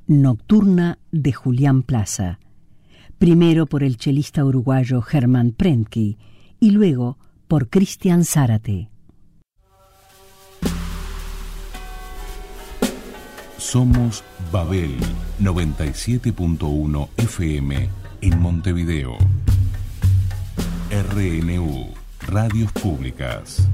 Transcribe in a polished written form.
Nocturna de Julián Plaza, primero por el chelista uruguayo Germán Prentke y luego por Cristian Zárate. Somos Babel 97.1 FM en Montevideo. RNU, Radios Públicas.